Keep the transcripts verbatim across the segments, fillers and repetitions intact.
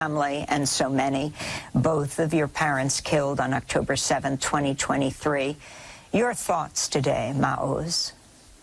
family and so many, both of your parents killed on October seventh, twenty twenty-three. Your thoughts today, Maoz?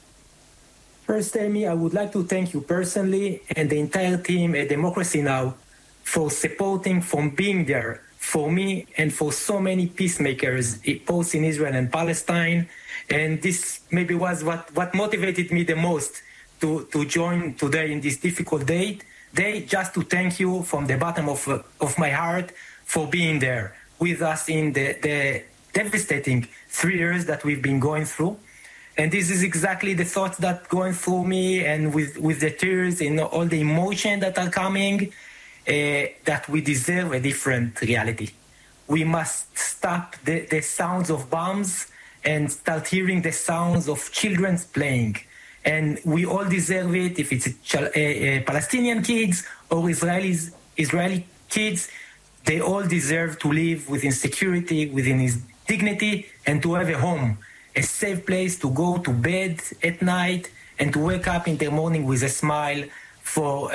First, Amy, I would like to thank you personally and the entire team at Democracy Now! For supporting, for being there for me and for so many peacemakers, both in Israel and Palestine. And this maybe was what, what motivated me the most to, to join today in this difficult day, day, just to thank you from the bottom of, uh, of my heart for being there with us in the, the devastating three years that we've been going through. And this is exactly the thoughts that going through me, and with, with the tears and all the emotion that are coming, uh, that we deserve a different reality. We must stop the, the sounds of bombs and start hearing the sounds of children playing. And we all deserve it, if it's uh, uh, Palestinian kids or Israelis, Israeli kids. They all deserve to live within security, within his dignity, and to have a home, a safe place to go to bed at night and to wake up in the morning with a smile, for uh, uh,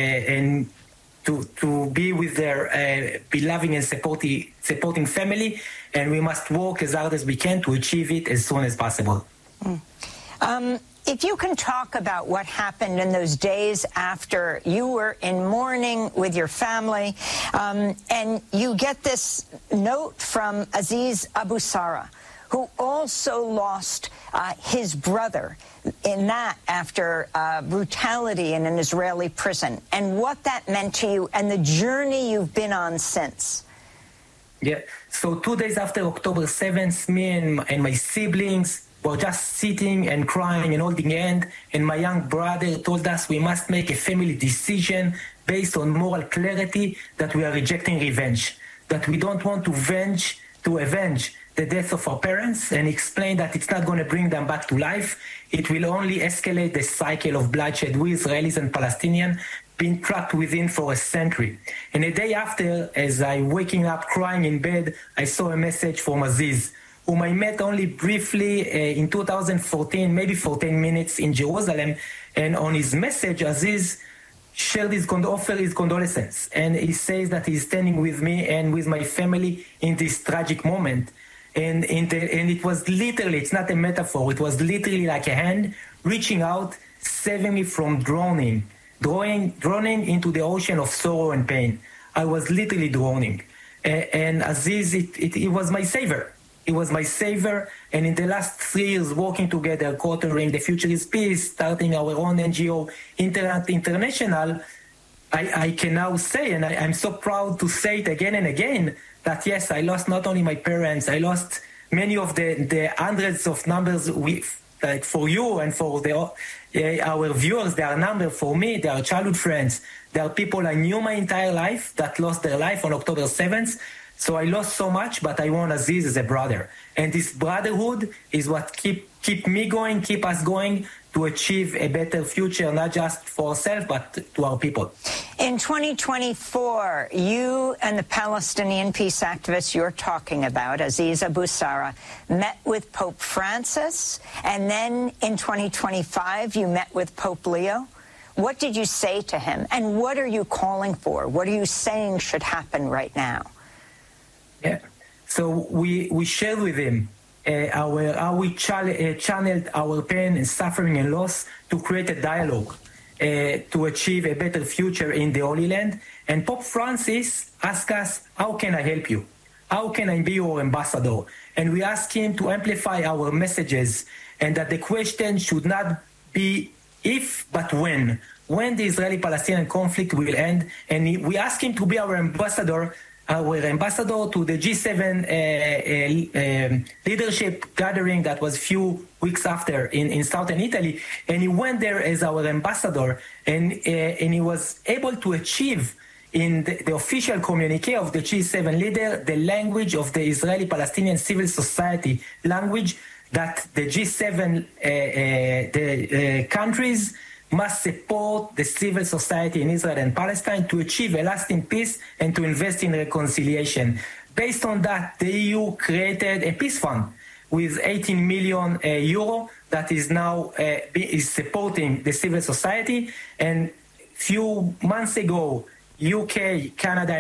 and to to be with their uh, beloved and supporting supporting family. And we must work as hard as we can to achieve it as soon as possible. Mm. Um, If you can talk about what happened in those days after you were in mourning with your family, um, and you get this note from Aziz Abu Sara, who also lost uh, his brother in that after uh, brutality in an Israeli prison, and what that meant to you and the journey you've been on since. Yeah, so two days after October seventh, me and my, and my siblings were just sitting and crying and holding hand, and my young brother told us we must make a family decision based on moral clarity, that we are rejecting revenge, that we don't want to avenge, to avenge the death of our parents, and explain that it's not going to bring them back to life. It will only escalate the cycle of bloodshed we Israelis and Palestinians been trapped within for a century. And a day after, as I waking up crying in bed, I saw a message from Aziz, whom I met only briefly uh, in two thousand fourteen, maybe fourteen minutes in Jerusalem. And on his message, Aziz shared his con- offer his condolences. And he says that he's standing with me and with my family in this tragic moment. And, in the, and it was literally, it's not a metaphor, it was literally like a hand reaching out, saving me from drowning, drowning, drowning into the ocean of sorrow and pain. I was literally drowning. Uh, and Aziz, it, it, it was my savior. It was my savior, and in the last three years working together, co-authoring The Future is Peace, starting our own N G O, Internet International, I, I can now say, and I, I'm so proud to say it again and again, that yes, I lost not only my parents, I lost many of the, the hundreds of numbers we, like for you and for the, uh, our viewers. There are numbers for me, there are childhood friends, there are people I knew my entire life that lost their life on October seventh. So I lost so much, but I want Aziz as a brother. And this brotherhood is what keep keep me going, keep us going to achieve a better future, not just for ourselves, but to our people. In twenty twenty-four, you and the Palestinian peace activists you're talking about, Aziz Abu Sara, met with Pope Francis, and then in twenty twenty-five, you met with Pope Leo. What did you say to him, and what are you calling for? What are you saying should happen right now? Yeah. So we, we shared with him uh, our, how we ch- uh, channeled our pain and suffering and loss to create a dialogue uh, to achieve a better future in the Holy Land. And Pope Francis asked us, how can I help you? How can I be your ambassador? And we asked him to amplify our messages, and that the question should not be if, but when. When the Israeli-Palestinian conflict will end. And we asked him to be our ambassador our ambassador to the G seven uh, uh, um, leadership gathering that was a few weeks after in, in southern Italy. And he went there as our ambassador, and, uh, and he was able to achieve in the, the official communique of the G seven leader the language of the Israeli-Palestinian civil society language, that the G seven uh, uh, the, uh, countries must support the civil society in Israel and Palestine to achieve a lasting peace and to invest in reconciliation. Based on that, the E U created a peace fund with eighteen million uh, euro that is now uh, be, is supporting the civil society. And few months ago, U K, Canada,